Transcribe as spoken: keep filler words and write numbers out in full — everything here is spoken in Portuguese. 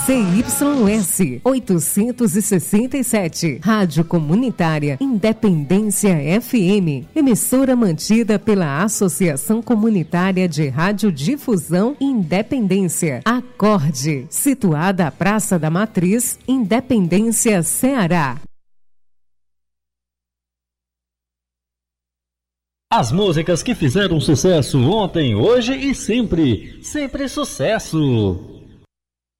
C Y S oitocentos e sessenta e sete, Rádio Comunitária Independência F M, emissora mantida pela Associação Comunitária de Radiodifusão Independência, Acorde, situada à Praça da Matriz, Independência, Ceará. As músicas que fizeram sucesso ontem, hoje e sempre. Sempre sucesso!